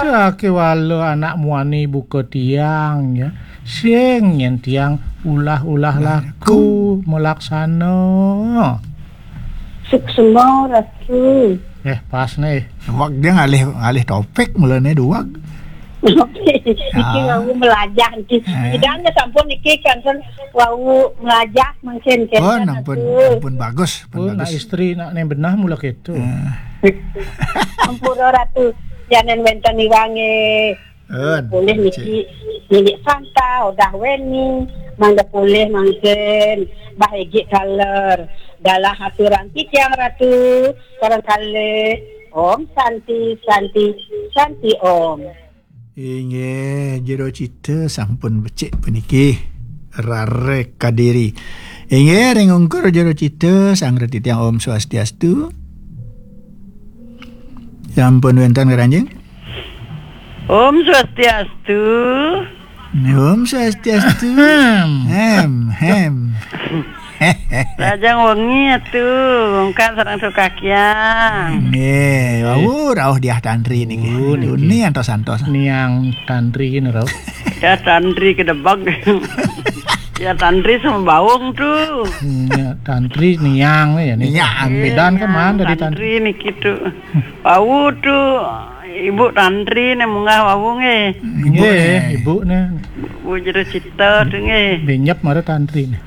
Sake walau anak muani buka tiang ya. Sing yen tiang ulah-ulah laku melaksana. Suksema ratu. Pas nih. Wak dia ngalih topik mulane duak. Iki wau melajah iki. Idane sampun iki kan wau melajah mungkin kan. Oh, ampun bagus, nak istri nak ning benah mula gitu. Ampura ratu. Jangan wenten iwange. Boleh niki milik Santa udah weni mangga boleh mangken bahagi color dalah aturan yang ratu barangkali om santi om inge jero cita sampun becik puniki rare kadiri inge rengungkur jero cita sang reti tiang om swastiastu sampun wenten keranjing Om Swastiastu. Om Swastiastu. Rajang wengi atuh, ngkat sareng sukakian. Nggih, wau rauh diah tantri niki. Ini antos-antos. Niang tantri ini rauh. Ya tantri kedebak. Ya tantri sama bawang tuh. Ya, tantri niang ya nih. Niang bedan kan mana dari tantri niki tuh. Bau tuh. Ibu tantri nih munggah wawung ibu nih. Bu jero cita tuh Benyap mara tantri nih.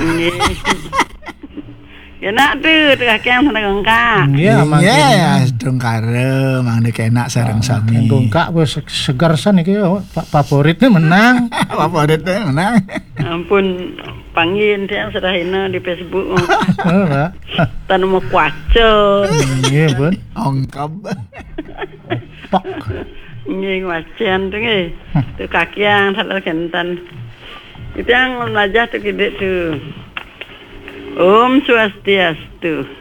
Ya nak tuh kakian sareng engkak. Iya, dongkare mangde kenak sareng sami. Engkak wis segar san iki favoritnya menang. Favoritnya menang. Ampun panggil dia serahina di Facebook. Ora. Tan mau kuaco. Iya, Bun. Ongkap. Pok. Nggih wacian tuh nggih. Tuh kakian sadar kentan. Itu yang belajar tuh gede tuh. Om Swastiastu.